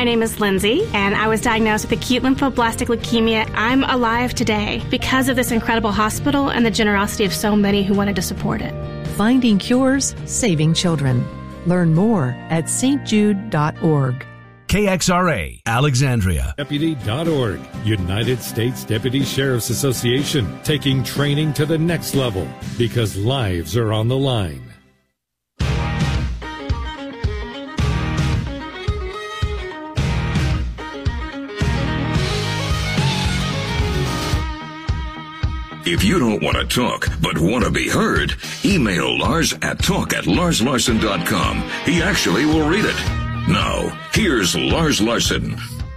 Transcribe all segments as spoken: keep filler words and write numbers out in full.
My name is Lindsay, and I was diagnosed with acute lymphoblastic leukemia. I'm alive today because of this incredible hospital and the generosity of so many who wanted to support it. Finding cures, saving children. Learn more at s t jude dot org. K X R A, Alexandria. Deputy dot org, United States Deputy Sheriff's Association, taking training to the next level because lives are on the line. If you don't want to talk, but want to be heard, email Lars at talk at lars larson dot com. He actually will read it. Now, here's Lars Larson.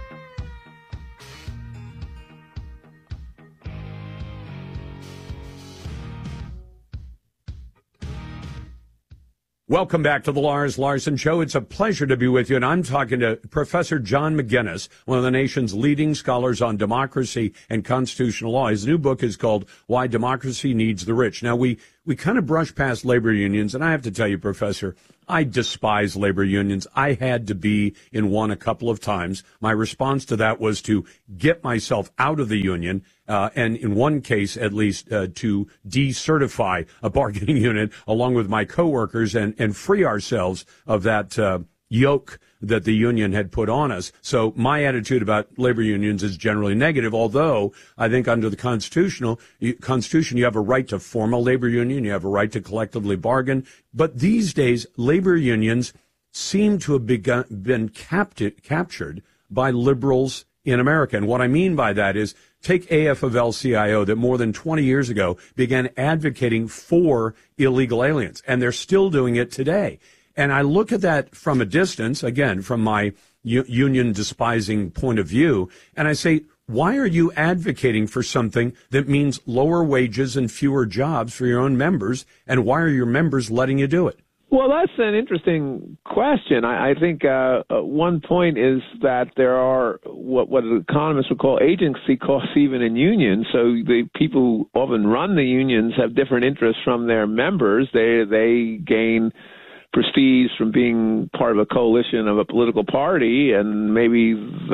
Welcome back to the Lars Larson Show. It's a pleasure to be with you, and I'm talking to Professor John McGinnis, one of the nation's leading scholars on democracy and constitutional law. His new book is called Why Democracy Needs the Rich. Now, we, we kind of brush past labor unions, and I have to tell you, Professor, I despise labor unions. I had to be in one a couple of times. My response to that was to get myself out of the union, uh, and in one case, at least, uh, to decertify a bargaining unit along with my coworkers and, and free ourselves of that uh, yoke that the union had put on us. So my attitude about labor unions is generally negative, although I think under the constitutional you, Constitution, you have a right to form a labor union, you have a right to collectively bargain. But these days, labor unions seem to have begun, been capti- captured by liberals in America. And what I mean by that is take A F of L C I O that more than twenty years ago began advocating for illegal aliens, and they're still doing it today. And I look at that from a distance, again, from my u- union-despising point of view, and I say, why are you advocating for something that means lower wages and fewer jobs for your own members, and why are your members letting you do it? Well, that's an interesting question. I, I think uh, one point is that there are what, what economists would call agency costs even in unions. So the people who often run the unions have different interests from their members. They they gain prestige from being part of a coalition of a political party, and maybe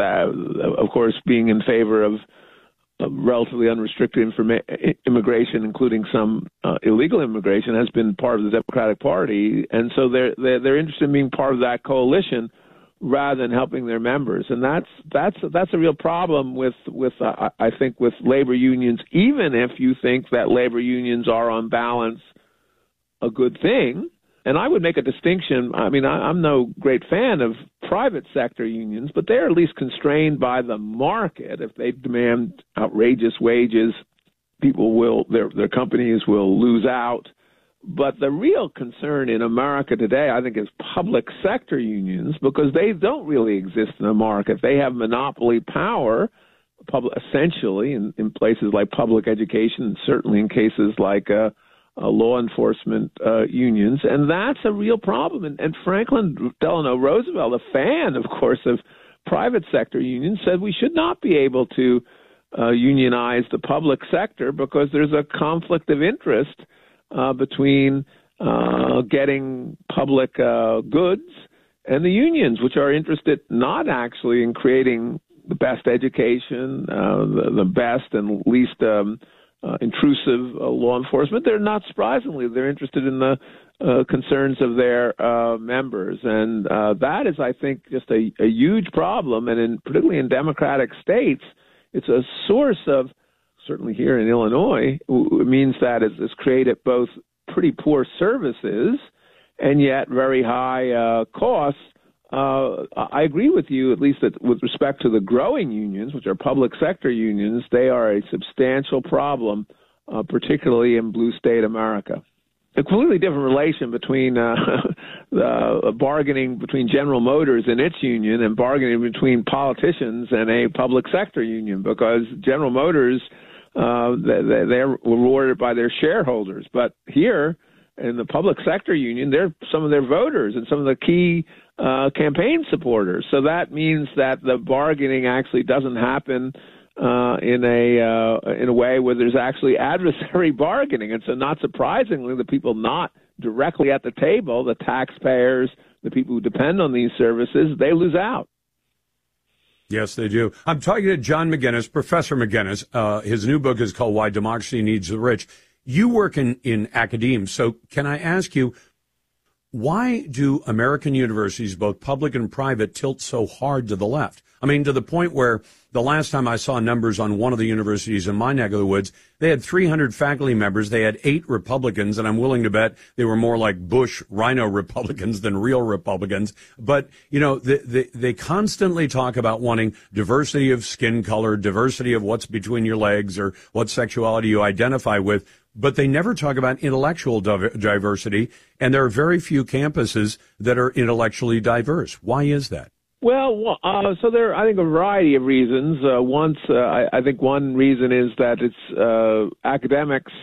that, of course, being in favor of relatively unrestricted informa- immigration, including some uh, illegal immigration, has been part of the Democratic Party, and so they're, they're they're interested in being part of that coalition rather than helping their members, and that's that's that's a real problem with with uh, I think with labor unions. Even if you think that labor unions are on balance a good thing. And I would make a distinction. I mean, I, I'm no great fan of private sector unions, but they're at least constrained by the market. If they demand outrageous wages, people will, their, their companies will lose out. But the real concern in America today, I think, is public sector unions, because they don't really exist in the market. They have monopoly power, public, essentially, in, in places like public education, and certainly in cases like uh, Uh, law enforcement uh, unions, and that's a real problem. And, and Franklin Delano Roosevelt, a fan, of course, of private sector unions, said we should not be able to uh, unionize the public sector because there's a conflict of interest uh, between uh, getting public uh, goods and the unions, which are interested not actually in creating the best education, uh, the, the best and least um, Uh, intrusive uh, law enforcement. They're not surprisingly, they're interested in the uh, concerns of their uh, members. And uh, that is, I think, just a, a huge problem. And in, particularly in democratic states, it's a source of, certainly here in Illinois, it means that it's, it's created both pretty poor services and yet very high uh, costs. Uh, I agree with you, at least that with respect to the growing unions, which are public sector unions, they are a substantial problem, uh, particularly in blue state America. A completely different relation between uh, the bargaining between General Motors and its union and bargaining between politicians and a public sector union, because General Motors, uh, they, they're rewarded by their shareholders. But here in the public sector union, they're some of their voters and some of the key uh, campaign supporters. So that means that the bargaining actually doesn't happen uh, in a uh, in a way where there's actually adversary bargaining. And so not surprisingly, the people not directly at the table, the taxpayers, the people who depend on these services, they lose out. Yes, they do. I'm talking to John McGinnis, Professor McGinnis. Uh, his new book is called Why Democracy Needs the Rich. You work in, in academia, so can I ask you, why do American universities, both public and private, tilt so hard to the left? I mean, to the point where the last time I saw numbers on one of the universities in my neck of the woods, they had three hundred faculty members. They had eight Republicans, and I'm willing to bet they were more like Bush Rhino Republicans than real Republicans. But, you know, they, they, they constantly talk about wanting diversity of skin color, diversity of what's between your legs or what sexuality you identify with. But they never talk about intellectual div- diversity, and there are very few campuses that are intellectually diverse. Why is that? Well, uh, so there are, I think, a variety of reasons. Uh, once, uh, I, I think one reason is that it's uh, academics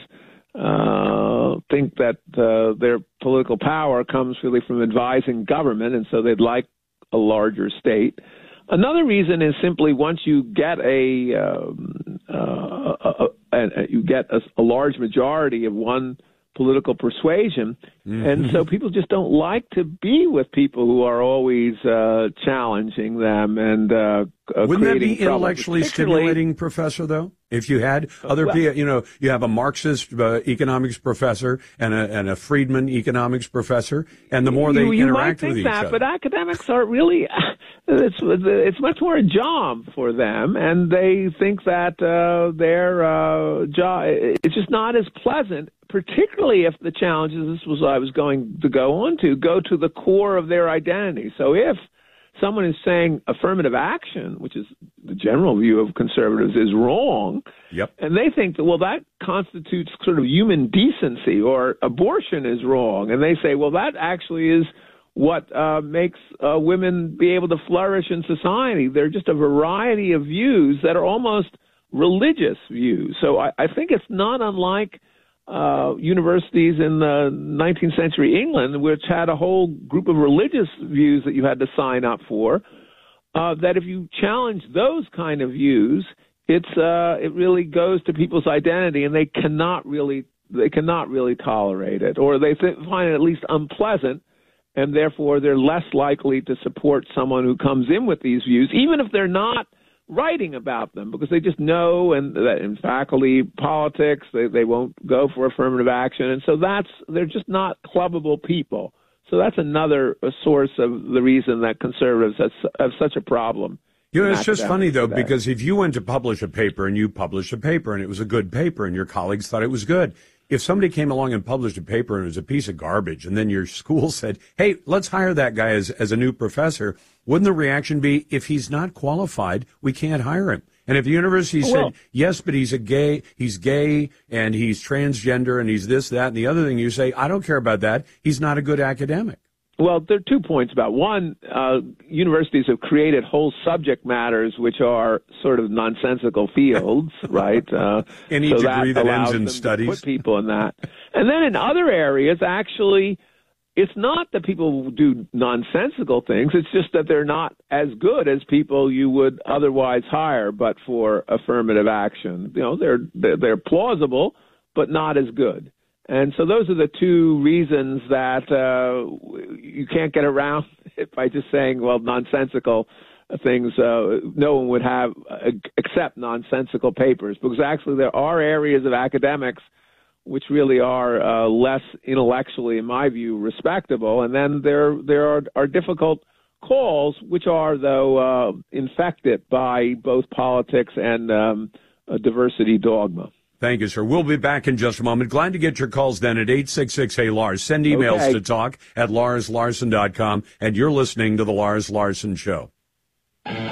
uh, think that uh, their political power comes really from advising government, and so they'd like a larger state. Another reason is simply once you get a, um, uh, a, a, a you get a, a large majority of one political persuasion, mm-hmm. and so people just don't like to be with people who are always uh, challenging them and uh, wouldn't that be trouble, intellectually stimulating, Professor? Though, if you had other well, people, you know, you have a Marxist uh, economics professor and a and a Friedman economics professor, and the more they you, you interact might think with each that, other, but academics are really it's it's much more a job for them, and they think that uh, their uh, job it's just not as pleasant. Particularly if the challenges, this was what I was going to go on to, go to the core of their identity. So if someone is saying affirmative action, which is the general view of conservatives, is wrong, yep. and they think that, well, that constitutes sort of human decency, or abortion is wrong, and they say, well, that actually is what uh, makes uh, women be able to flourish in society. There are just a variety of views that are almost religious views. So I, I think it's not unlike Uh, universities in the nineteenth century England, which had a whole group of religious views that you had to sign up for, uh, that if you challenge those kind of views, it's uh, it really goes to people's identity, and they cannot really they cannot really tolerate it, or they th- find it at least unpleasant, and therefore they're less likely to support someone who comes in with these views, even if they're not writing about them, because they just know, and that in faculty politics they, they won't go for affirmative action, and so that's they're just not clubbable people. So that's another a source of the reason that conservatives have, have such a problem. You know, it's just funny though, today. because if you went to publish a paper and you published a paper and it was a good paper and your colleagues thought it was good, if somebody came along and published a paper and it was a piece of garbage, and then your school said, hey, let's hire that guy as, as a new professor, wouldn't the reaction be, if he's not qualified, we can't hire him? And if the university said, well, yes, but he's a gay, he's gay, and he's transgender, and he's this, that, and the other thing, you say, I don't care about that, he's not a good academic. Well, there are two points about. One, uh, universities have created whole subject matters which are sort of nonsensical fields, right? Uh, Any so degree that, that ends in them studies. To put people in that. And then in other areas, actually, it's not that people do nonsensical things. It's just that they're not as good as people you would otherwise hire, but for affirmative action. You know, they're they're, they're plausible, but not as good. And so those are the two reasons that uh, you can't get around it by just saying, well, nonsensical things. Uh, no one would have uh, accept nonsensical papers, because actually there are areas of academics which really are uh, less intellectually, in my view, respectable. And then there there are, are difficult calls, which are, though, uh, infected by both politics and um, a diversity dogma. Thank you, sir. We'll be back in just a moment. Glad to get your calls then at eight six six, hey, Lars. Send emails okay. to talk at lars larson dot com, and you're listening to The Lars Larson Show.